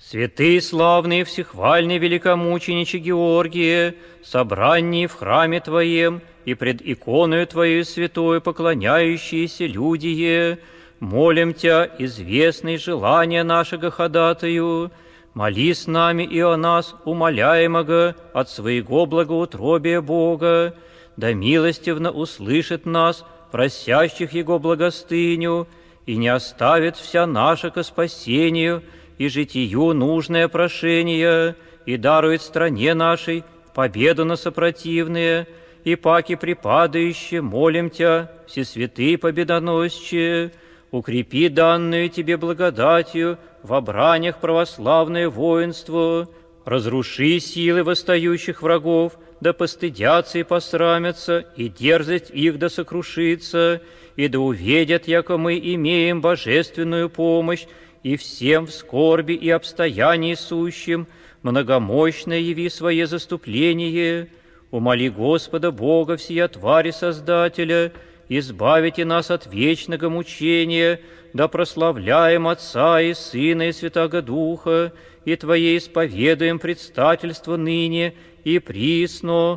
Святый, славный, всехвальный великомучениче Георгие, собрании в храме Твоем и пред иконою Твоей святой поклоняющиеся люди, молим Тя, известные желания нашего ходатаю, моли с нами и о нас, умоляемого от своего благоутробия Бога, да милостивно услышит нас, просящих Его благостыню, и не оставит вся наша ко спасению и житию нужное прошение, и дарует стране нашей победу на сопротивные, и паки припадающие, молим Тя, всесвятые победоносче, укрепи данную Тебе благодатью во бранях православное воинство, разруши силы восстающих врагов, да постыдятся и посрамятся, и дерзость их да сокрушится, и да увидят, яко мы имеем божественную помощь, и всем в скорби и обстоянии сущим многомощно яви свое заступление. Умоли Господа Бога всея твари Создателя, избавите нас от вечного мучения, да прославляем Отца и Сына и Святаго Духа, и Твое исповедуем предстательство ныне и присно